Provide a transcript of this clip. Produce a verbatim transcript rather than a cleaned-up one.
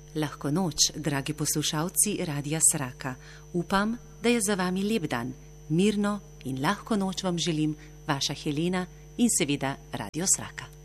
Lahko noč, dragi poslušalci Radia Sraka. Upam, da je za vami lep dan. Mirno in lahko noč vam želim vaša Helena in seveda Radio Sraka.